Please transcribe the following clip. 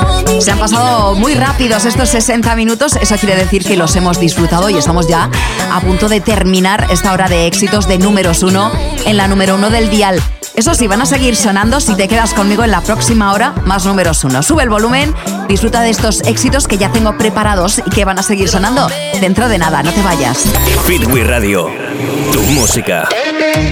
Se han pasado muy rápidos estos 60 minutos, eso quiere decir que los hemos disfrutado y estamos ya a punto de terminar esta hora de éxitos de números 1 en la número 1 del dial. Eso sí, van a seguir sonando si te quedas conmigo en la próxima hora, más números 1. Sube el volumen, disfruta de estos éxitos que ya tengo preparados y que van a seguir sonando dentro de nada, no te vayas. Fitwi Radio, tu música.